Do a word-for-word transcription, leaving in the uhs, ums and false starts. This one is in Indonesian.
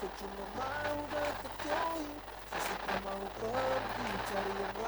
Aku cuma mau deketi, sesuka mau pergi cari yang